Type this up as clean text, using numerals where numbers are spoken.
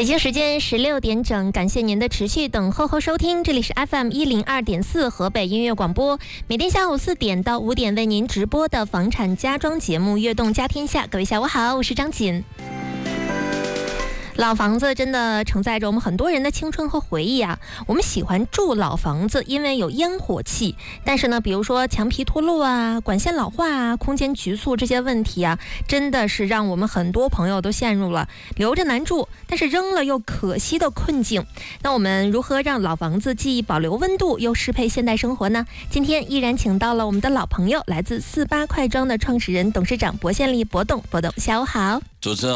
北京时间16点整，感谢您的持续等候和收听，这里是 FM102.4 河北音乐广播，每天下午4点到5点为您直播的房产家装节目《悦动家天下》。各位下午好，我是张锦。老房子真的承载着我们很多人的青春和回忆啊。我们喜欢住老房子，因为有烟火气。但是呢，比如说墙皮脱落啊、管线老化啊、空间局促这些问题啊，真的是让我们很多朋友都陷入了留着难住，但是扔了又可惜的困境。那我们如何让老房子既保留温度，又适配现代生活呢？今天依然请到了我们的老朋友，来自48快装的创始人、董事长薄宪利，薄董，下午好。 主持人